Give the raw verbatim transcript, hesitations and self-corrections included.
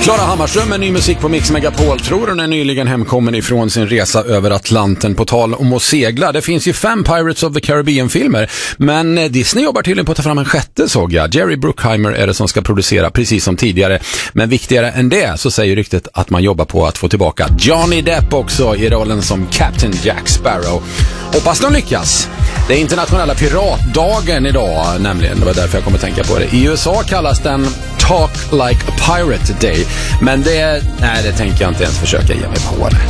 Klara Hammarström med ny musik på Mix Megapol. Tror hon är nyligen hemkommen ifrån sin resa över Atlanten. På tal om att segla. Det finns ju fem Pirates of the Caribbean-filmer. Men Disney jobbar tydligen på att ta fram en sjätte, såg jag. Jerry Bruckheimer är det som ska producera, precis som tidigare. Men viktigare än det så säger ryktet att man jobbar på att få tillbaka Johnny Depp också i rollen som Captain Jack Sparrow. Hoppas de lyckas. Det är internationella piratdagen idag, nämligen. Det var därför jag kommer att tänka på det. I U S A kallas den Talk Like a Pirate Day. Men det, nej, det tänker jag inte ens försöka ge mig på det.